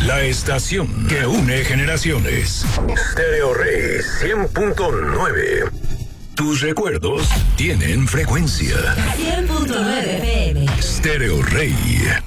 La estación que une generaciones. Stereo Rey 100.9. Tus recuerdos tienen frecuencia. 100.9 FM. Stereo Rey.